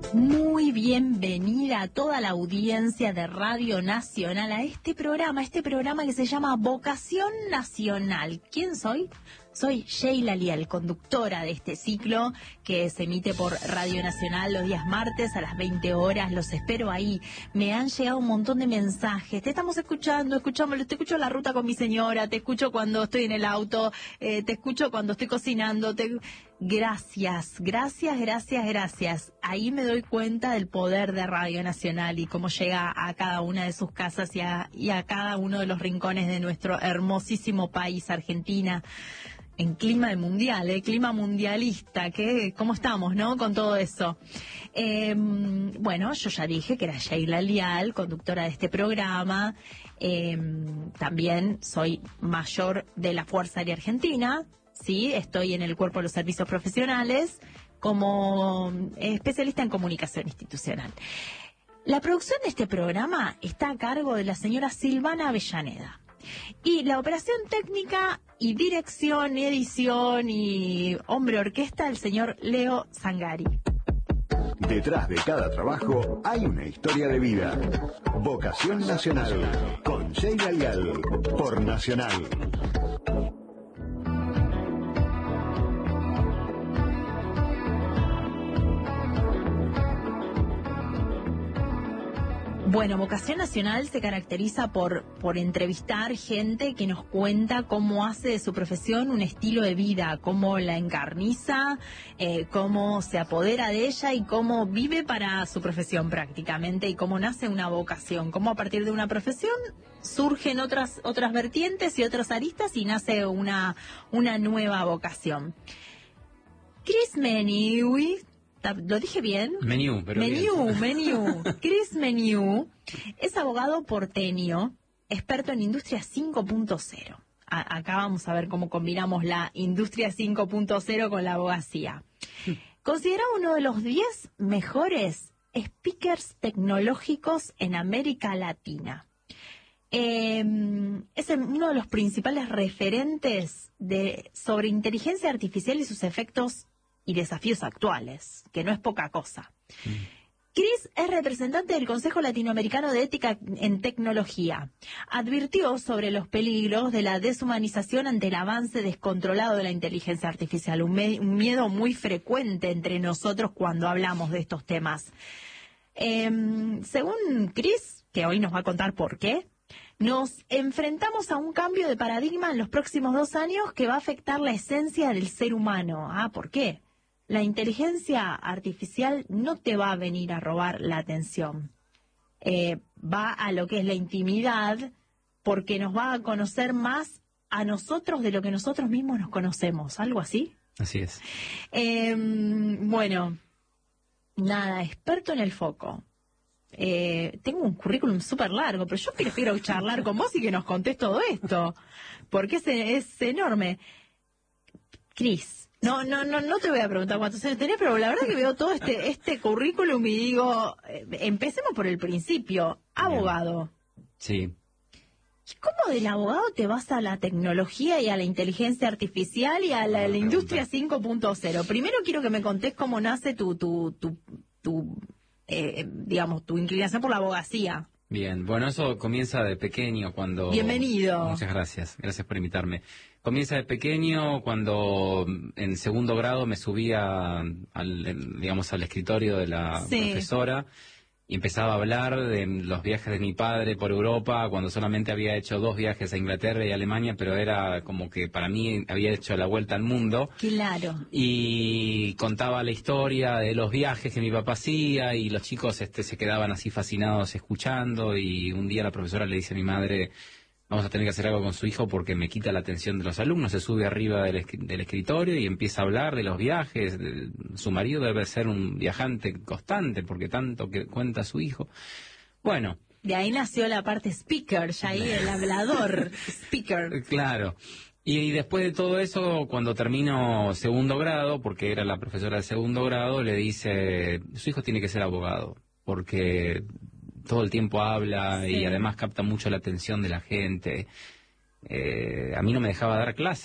Muy bienvenida a toda la audiencia de Radio Nacional a este programa que se llama Vocación Nacional. ¿Quién soy? Soy Sheila Lial, conductora de este ciclo que se emite por Radio Nacional los días martes a las 20 horas. Los espero ahí. Me han llegado un montón de mensajes. Te estamos escuchando, te escucho en la ruta con mi señora, te escucho cuando estoy en el auto, te escucho cuando estoy cocinando. Gracias. Ahí me doy cuenta del poder de Radio Nacional y cómo llega a cada una de sus casas y a cada uno de los rincones de nuestro hermosísimo país, Argentina. En clima de mundial, clima mundialista, ¿cómo estamos, no? Con todo eso. Bueno, yo ya dije que era Sheila Lial, conductora de este programa. También soy mayor de la Fuerza Aérea Argentina, ¿sí? Estoy en el Cuerpo de los Servicios Profesionales como especialista en comunicación institucional. La producción de este programa está a cargo de la señora Silvana Avellaneda. Y la operación técnica y dirección, y edición y hombre orquesta, el señor Leo Zangari. Detrás de cada trabajo hay una historia de vida. Vocación Nacional, con Sheila Lial, por Nacional. Bueno, Vocación Nacional se caracteriza por entrevistar gente que nos cuenta cómo hace de su profesión un estilo de vida, cómo la encarniza, cómo se apodera de ella y cómo vive para su profesión prácticamente y cómo nace una vocación, cómo a partir de una profesión surgen otras vertientes y otras aristas y nace una nueva vocación. Chris Meniu, ¿lo dije bien? Meniu. Chris Meniu es abogado porteño, experto en Industria 5.0. Acá vamos a ver cómo combinamos la Industria 5.0 con la abogacía. Considerado uno de los 10 mejores speakers tecnológicos en América Latina. Es uno de los principales referentes sobre inteligencia artificial y sus efectos y desafíos actuales, que no es poca cosa. Chris es representante del Consejo Latinoamericano de Ética en Tecnología. Advirtió sobre los peligros de la deshumanización ante el avance descontrolado de la inteligencia artificial, un miedo muy frecuente entre nosotros cuando hablamos de estos temas. Según Chris, que hoy nos va a contar por qué, nos enfrentamos a un cambio de paradigma en los próximos 2 años que va a afectar la esencia del ser humano. ¿Por qué? La inteligencia artificial no te va a venir a robar la atención. Va a lo que es la intimidad, porque nos va a conocer más a nosotros de lo que nosotros mismos nos conocemos. ¿Algo así? Así es. Bueno, nada, experto en el foco. Tengo un currículum súper largo, pero yo prefiero charlar con vos y que nos contés todo esto, porque es enorme. Chris, no te voy a preguntar cuántos años tenés, pero la verdad que veo todo este currículum y digo, empecemos por el principio. Abogado. Sí. ¿Cómo del abogado te vas a la tecnología y a la inteligencia artificial y a la industria 5.0? Primero quiero que me contés cómo nace digamos, tu inclinación por la abogacía. Bien, bueno, eso comienza de pequeño cuando... Bienvenido. Muchas gracias por invitarme. Comienza de pequeño cuando en segundo grado me subía al escritorio de la profesora y empezaba a hablar de los viajes de mi padre por Europa, cuando solamente había hecho 2 viajes a Inglaterra y Alemania, pero era como que para mí había hecho la vuelta al mundo. Claro. Y contaba la historia de los viajes que mi papá hacía y los chicos se quedaban así fascinados escuchando, y un día la profesora le dice a mi madre: vamos a tener que hacer algo con su hijo porque me quita la atención de los alumnos. Se sube arriba del escritorio y empieza a hablar de los viajes. Su marido debe ser un viajante constante porque tanto que cuenta su hijo. Bueno. De ahí nació la parte speaker, ya ahí el hablador, speaker. Claro. Y después de todo eso, cuando termino segundo grado, porque era la profesora de segundo grado, le dice: su hijo tiene que ser abogado, porque todo el tiempo habla y además capta mucho la atención de la gente. A mí no me dejaba dar clase,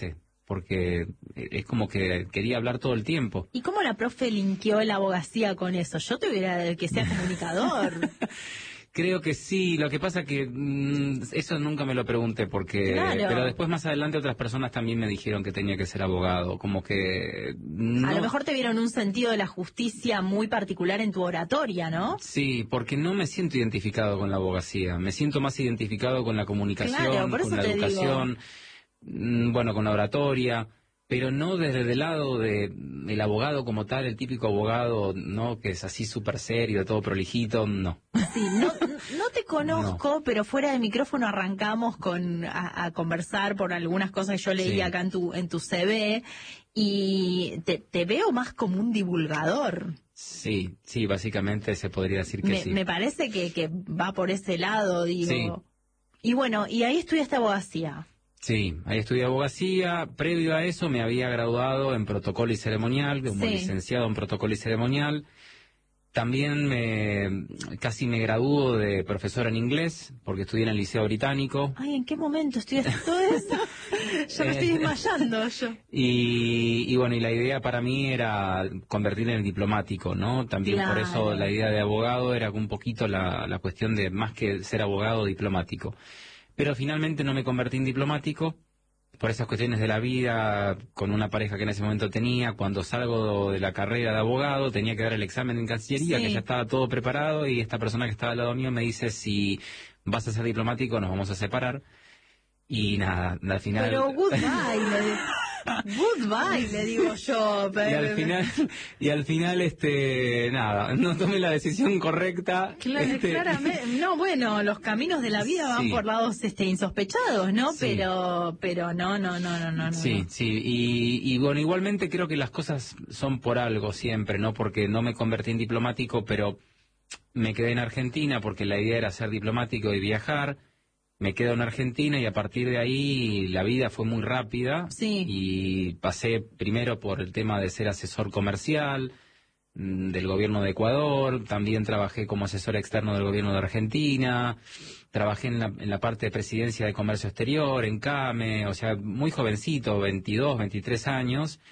porque es como que quería hablar todo el tiempo. ¿Y cómo la profe linkeó la abogacía con eso? Yo te hubiera que sea comunicador. Creo que sí, lo que pasa que eso nunca me lo pregunté porque Claro. pero después más adelante otras personas también me dijeron que tenía que ser abogado, como que A lo mejor te vieron un sentido de la justicia muy particular en tu oratoria, ¿no? Sí, porque no me siento identificado con la abogacía, me siento más identificado con la comunicación, Claro, por eso con la te digo. educación, bueno, con la oratoria, pero no desde el lado del abogado como tal, el típico abogado, ¿no? Que es así súper serio, todo prolijito, no. Sí, no te conozco, pero fuera de micrófono arrancamos a conversar por algunas cosas que yo leí Sí. acá en tu CV y te veo más como un divulgador. Sí, sí, básicamente se podría decir que sí. Me parece que va por ese lado, digo. Sí. Y bueno, y ahí estudiaste abogacía. Sí, ahí estudié abogacía. Previo a eso me había graduado en protocolo y ceremonial, como Sí. licenciado en protocolo y ceremonial. También casi me graduó de profesor en inglés, porque estudié en el Liceo Británico. Ay, ¿en qué momento estudiaste todo eso? Ya me estoy desmayando yo. Y bueno, y la idea para mí era convertirme en diplomático, ¿no? También por Claro. eso la idea de abogado era un poquito la cuestión de más que ser abogado, diplomático. Pero finalmente no me convertí en diplomático por esas cuestiones de la vida, con una pareja que en ese momento tenía. Cuando salgo de la carrera de abogado tenía que dar el examen en Cancillería, Sí. que ya estaba todo preparado, y esta persona que estaba al lado mío me dice: si vas a ser diplomático nos vamos a separar. Y nada, al final... Pero goodbye, le digo yo. Y al final, nada, no tomé la decisión correcta. Claramente, no, bueno, los caminos de la vida van Sí. por lados insospechados, ¿no? Sí. Pero no. Sí, sí, y bueno, igualmente creo que las cosas son por algo siempre, ¿no? Porque no me convertí en diplomático, pero me quedé en Argentina porque la idea era ser diplomático y viajar. Me quedo en Argentina y a partir de ahí la vida fue muy rápida. Sí. Y pasé primero por el tema de ser asesor comercial del gobierno de Ecuador, también trabajé como asesor externo del gobierno de Argentina, trabajé en la parte de presidencia de comercio exterior, en CAME, o sea, muy jovencito, 22, 23 años,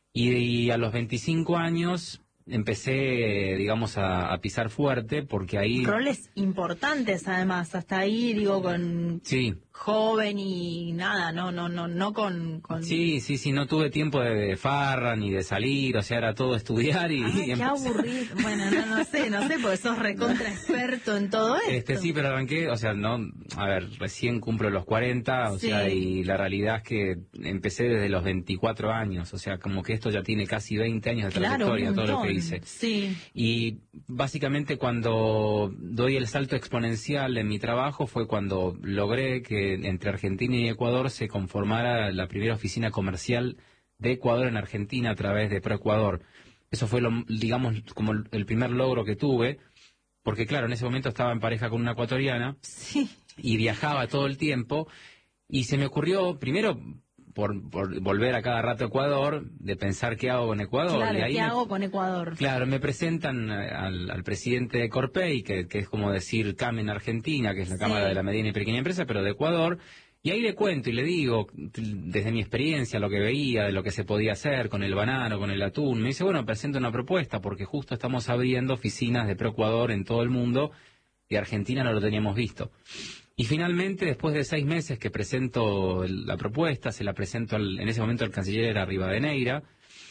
y a los 25 años empecé, digamos, a pisar fuerte, porque ahí... Roles importantes, además, hasta ahí, digo, con Sí. joven y nada, no con... Sí, no tuve tiempo de farra ni de salir, o sea, era todo estudiar y... Ay, y qué empecé- aburrido. Bueno, no sé, porque sos recontra experto en todo esto. Sí, pero arranqué, o sea, no, a ver, recién cumplo los 40, o Sí. sea, y la realidad es que empecé desde los 24 años, o sea, como que esto ya tiene casi 20 años de Claro, trayectoria, un todo lo que montón. hice. Sí. Y básicamente cuando doy el salto exponencial en mi trabajo fue cuando logré que entre Argentina y Ecuador se conformara la primera oficina comercial de Ecuador en Argentina a través de ProEcuador. Eso fue, digamos, como el primer logro que tuve, porque claro, en ese momento estaba en pareja con una ecuatoriana Sí. y viajaba todo el tiempo, y se me ocurrió, primero, por volver a cada rato a Ecuador, de pensar qué hago con Ecuador. Claro, y ahí ¿qué me- hago con Ecuador? Claro, me presentan al presidente de Corpey, que es como decir CAME en Argentina, que es la Sí. Cámara de la Mediana y Pequeña Empresa, pero de Ecuador. Y ahí le cuento y le digo, desde mi experiencia, lo que veía, de lo que se podía hacer con el banano, con el atún. Me dice, bueno, presento una propuesta, porque justo estamos abriendo oficinas de ProEcuador en todo el mundo, y Argentina no lo teníamos visto. Y finalmente, después de 6 meses que presento la propuesta, se la presento en ese momento el canciller era Rivadeneira,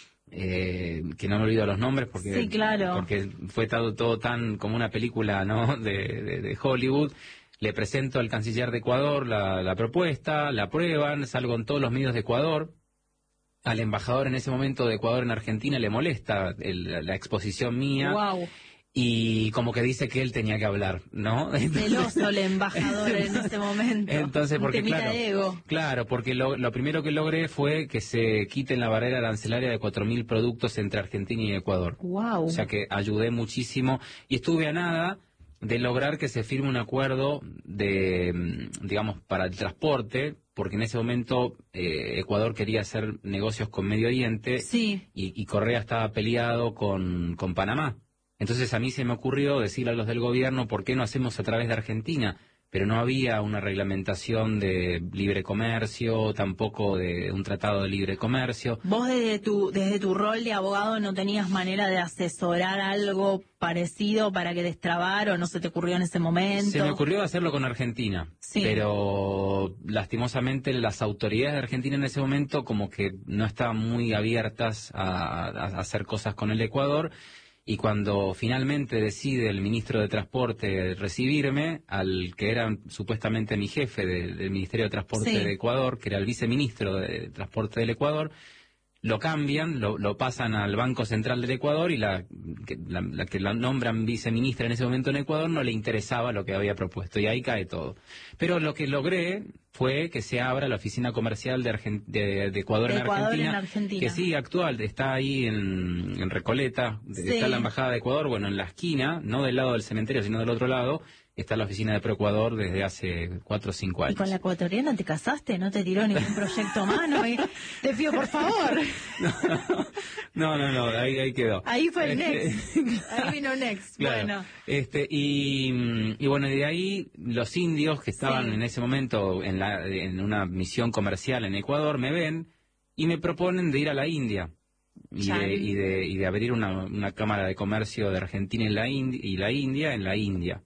que no me olvido los nombres porque, Sí, claro. porque fue todo tan como una película, ¿no? de Hollywood. Le presento al canciller de Ecuador la propuesta, la aprueban, salgo en todos los medios de Ecuador. Al embajador en ese momento de Ecuador en Argentina le molesta la exposición mía. Wow. Y como que dice que él tenía que hablar, ¿no? Celoso el embajador en ese momento. Entonces, Un porque temita claro, de ego. claro, porque lo primero que logré fue que se quiten la barrera arancelaria de 4.000 productos entre Argentina y Ecuador. Wow. O sea que ayudé muchísimo y estuve a nada de lograr que se firme un acuerdo digamos, para el transporte, porque en ese momento Ecuador quería hacer negocios con Medio Oriente Sí. y Correa estaba peleado con Panamá. Entonces a mí se me ocurrió decirle a los del gobierno, ¿por qué no hacemos a través de Argentina? pero no había una reglamentación de libre comercio, tampoco de un tratado de libre comercio. ¿Vos desde tu rol de abogado no tenías manera de asesorar algo parecido para que destrabar o no se te ocurrió en ese momento? Se me ocurrió hacerlo con Argentina, sí, pero lastimosamente las autoridades de Argentina en ese momento como que no estaban muy abiertas a hacer cosas con el Ecuador. Y cuando finalmente decide el ministro de Transporte recibirme, al que era supuestamente mi jefe del Ministerio de Transporte sí, de Ecuador, que era el viceministro de Transporte del Ecuador, lo cambian, lo pasan al Banco Central del Ecuador y la que la nombran viceministra en ese momento en Ecuador no le interesaba lo que había propuesto y ahí cae todo. Pero lo que logré fue que se abra la oficina comercial de Ecuador, en Argentina, que sí, actual, está ahí en Recoleta, sí, está la Embajada de Ecuador, bueno, en la esquina, no del lado del cementerio, sino del otro lado, está la oficina de ProEcuador desde hace 4 o 5 años. ¿Y con la ecuatoriana te casaste? ¿No te tiró ningún proyecto a mano? Te pido, por favor. No, ahí quedó. Ahí fue el next. Ahí vino next. Claro. Bueno. Y bueno, de ahí los indios que estaban sí, en ese momento en una misión comercial en Ecuador me ven y me proponen de ir a la India. Y de abrir una cámara de comercio de Argentina y la India en la India.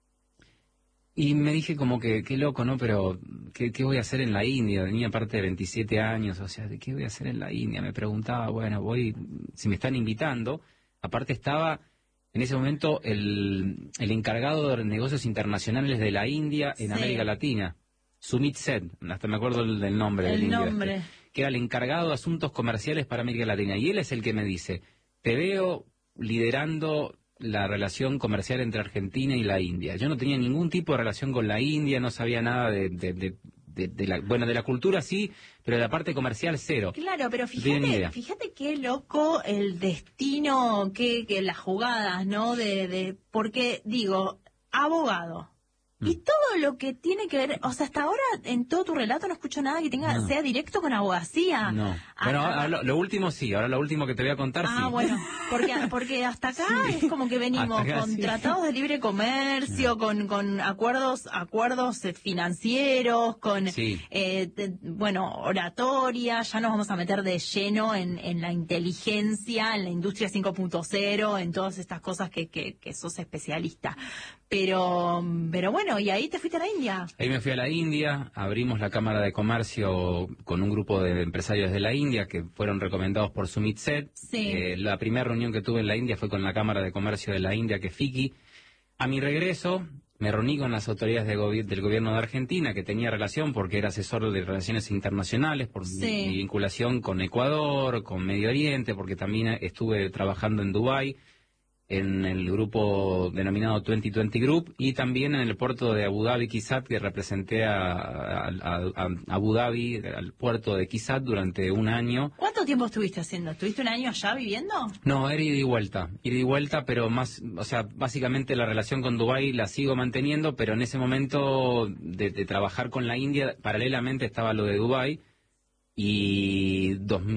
Y me dije como que, qué loco, ¿no? Pero, ¿qué voy a hacer en la India? Tenía aparte de 27 años, o sea, ¿de qué voy a hacer en la India? Me preguntaba, bueno, si me están invitando. Aparte estaba, en ese momento, el encargado de negocios internacionales de la India en sí, América Latina, Sumit Seth, hasta me acuerdo del nombre del indio. Que era el encargado de asuntos comerciales para América Latina. Y él es el que me dice, te veo liderando la relación comercial entre Argentina y la India. Yo no tenía ningún tipo de relación con la India, no sabía nada de la cultura sí, pero de la parte comercial cero. Claro, pero fíjate qué loco el destino, que las jugadas, ¿no? Porque digo, abogado. Y todo lo que tiene que ver, o sea, hasta ahora en todo tu relato no escucho nada que sea directo con abogacía. No. Bueno, lo último sí, ahora lo último que te voy a contar sí. Bueno, porque hasta acá sí, es como que venimos con sí, tratados de libre comercio, con acuerdos financieros, con, sí, oratoria, ya nos vamos a meter de lleno en la inteligencia, en la industria 5.0, en todas estas cosas que sos especialista. Pero bueno, ¿y ahí te fuiste a la India? Ahí me fui a la India, abrimos la Cámara de Comercio con un grupo de empresarios de la India que fueron recomendados por Sumit Seth. Sí. La primera reunión que tuve en la India fue con la Cámara de Comercio de la India, que es FICI. A mi regreso me reuní con las autoridades del gobierno de Argentina, que tenía relación porque era asesor de relaciones internacionales, por mi vinculación con Ecuador, con Medio Oriente, porque también estuve trabajando en Dubái, en el grupo denominado 2020 Group, y también en el puerto de Abu Dhabi, Qisat, que representé a Abu Dhabi, al puerto de Qisat, durante un año. ¿Cuánto tiempo estuviste haciendo? ¿Estuviste un año allá viviendo? No, era ida y vuelta, pero más, o sea, básicamente la relación con Dubái la sigo manteniendo, pero en ese momento de trabajar con la India, paralelamente estaba lo de Dubái. Y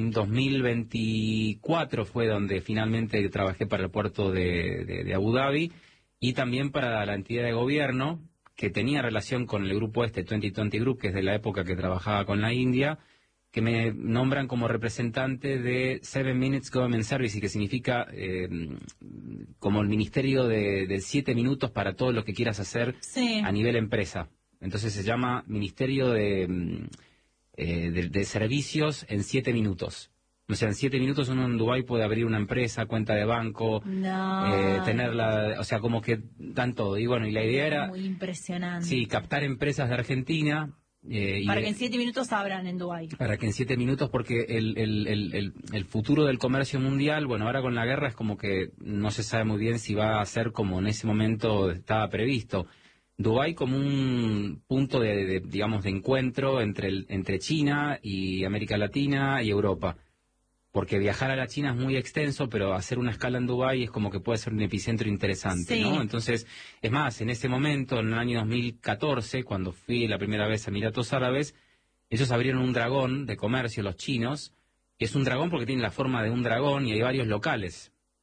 2024 fue donde finalmente trabajé para el puerto de Abu Dhabi y también para la entidad de gobierno que tenía relación con el grupo 2020 Group, que es de la época que trabajaba con la India, que me nombran como representante de 7 Minutes Government Service, y que significa como el ministerio de 7 minutos para todo lo que quieras hacer a nivel empresa. Entonces se llama Ministerio de servicios en 7 minutos. O sea, en 7 minutos uno en Dubái puede abrir una empresa, cuenta de banco, tenerla, o sea, como que dan todo. Y bueno, y la idea era... Muy impresionante. Sí, captar empresas de Argentina. Para que en 7 minutos abran en Dubái. Para que en 7 minutos, porque el futuro del comercio mundial, bueno, ahora con la guerra es como que no se sabe muy bien si va a ser como en ese momento estaba previsto. Dubái como un punto digamos, de encuentro entre China y América Latina y Europa. Porque viajar a la China es muy extenso, pero hacer una escala en Dubái es como que puede ser un epicentro interesante, ¿no? Entonces, es más, en ese momento, en el año 2014, cuando fui la primera vez a Emiratos Árabes, ellos abrieron un dragón de comercio, los chinos. Es un dragón porque tiene la forma de un dragón y hay varios locales.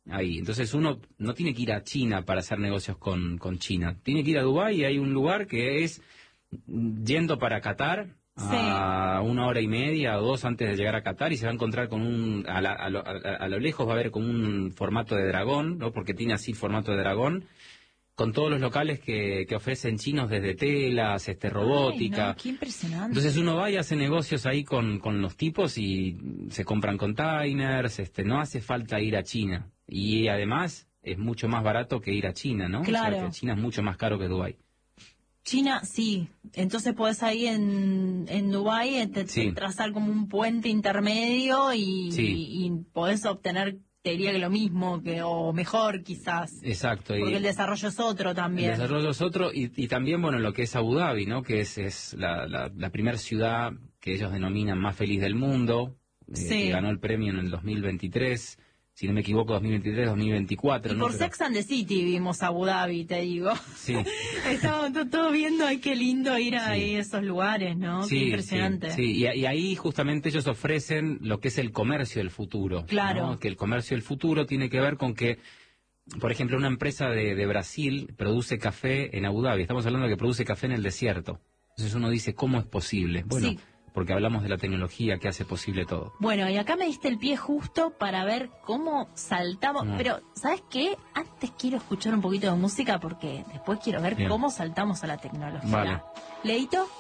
ahí. Entonces uno no tiene que ir a China para hacer negocios con China. Tiene que ir a Dubái y hay un lugar que es yendo para Qatar a 1 hora y media o 2 antes de llegar a Qatar y se va a encontrar con a lo lejos va a haber como un formato de dragón, ¿no? Porque tiene así formato de dragón, con todos los locales que ofrecen chinos desde telas, robótica. Ay, no, qué impresionante. Entonces uno va y hace negocios ahí con los tipos y se compran containers, no hace falta ir a China. Y además es mucho más barato que ir a China, ¿no? Claro. O sea, que China es mucho más caro que Dubái. China, sí. Entonces podés ahí en Dubái trazar como un puente intermedio y podés obtener, te diría que lo mismo, o mejor quizás. Exacto. Porque el desarrollo es otro también. El desarrollo es otro y también, bueno, lo que es Abu Dhabi, ¿no? Que es la primera ciudad que ellos denominan más feliz del mundo, que ganó el premio en el 2023. Si no me equivoco, 2023, 2024. Y ¿no? por Sex and the City vimos Abu Dhabi, te digo. Sí. Estábamos todos viendo, ay, qué lindo ir a esos lugares, ¿no? Sí, qué impresionante. Sí. Y ahí justamente ellos ofrecen lo que es el comercio del futuro. Claro. ¿no? Que el comercio del futuro tiene que ver con que, por ejemplo, una empresa de Brasil produce café en Abu Dhabi. Estamos hablando de que produce café en el desierto. Entonces uno dice, ¿cómo es posible? Bueno, porque hablamos de la tecnología que hace posible todo. Bueno, y acá me diste el pie justo para ver cómo saltamos. Pero, ¿sabes qué? Antes quiero escuchar un poquito de música porque después quiero ver cómo saltamos a la tecnología. Vale. ¿Leito?